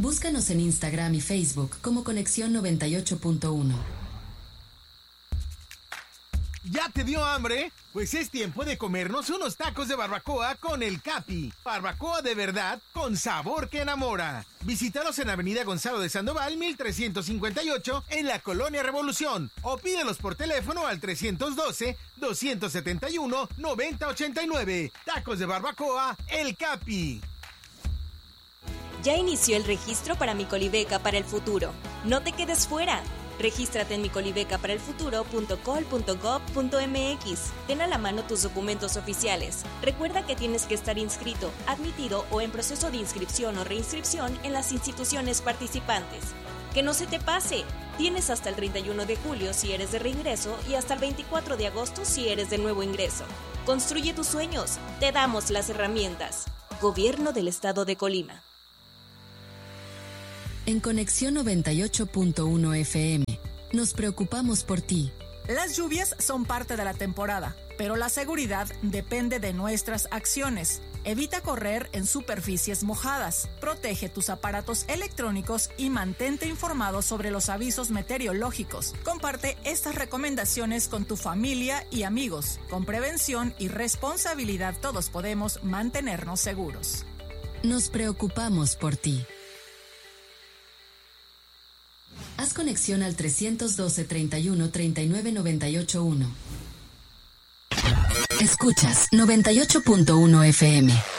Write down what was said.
Búscanos en Instagram y Facebook como Conexión 98.1. ¿Ya te dio hambre? Pues es tiempo de comernos unos tacos de barbacoa con el Capi. Barbacoa de verdad con sabor que enamora. Visítalos en Avenida Gonzalo de Sandoval, 1358, en la Colonia Revolución. O pídelos por teléfono al 312-271-9089. Tacos de barbacoa, el Capi. Ya inició el registro para Mi Colibeca para el futuro. No te quedes fuera. Regístrate en micolibecaparelfuturo.col.gov.mx. Ten a la mano tus documentos oficiales. Recuerda que tienes que estar inscrito, admitido o en proceso de inscripción o reinscripción en las instituciones participantes. ¡Que no se te pase! Tienes hasta el 31 de julio si eres de reingreso y hasta el 24 de agosto si eres de nuevo ingreso. Construye tus sueños. Te damos las herramientas. Gobierno del Estado de Colima. En Conexión 98.1 FM, nos preocupamos por ti. Las lluvias son parte de la temporada, pero la seguridad depende de nuestras acciones. Evita correr en superficies mojadas, protege tus aparatos electrónicos y mantente informado sobre los avisos meteorológicos. Comparte estas recomendaciones con tu familia y amigos. Con prevención y responsabilidad todos podemos mantenernos seguros. Nos preocupamos por ti. Haz conexión al 312-31-39-98-1. Escuchas 98.1 FM.